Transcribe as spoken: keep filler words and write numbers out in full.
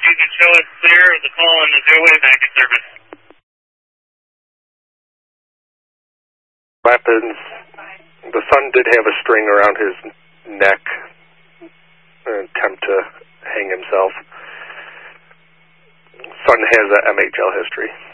you can show us clear of the call on the Zero-Way back in service. Weapons. The son did have a string around his neck, an attempt to hang himself. Son has a M H L history.